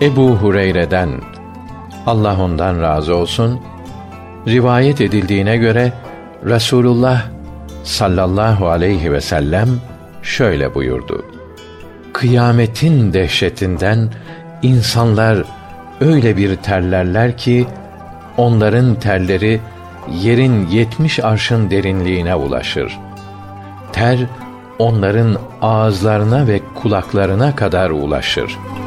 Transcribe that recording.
Ebu Hureyre'den, Allah ondan razı olsun, rivayet edildiğine göre Resulullah sallallahu aleyhi ve sellem şöyle buyurdu: Kıyametin dehşetinden insanlar öyle bir terlerler ki onların terleri yerin 70 arşın derinliğine ulaşır. Ter onların ağızlarına ve kulaklarına kadar ulaşır.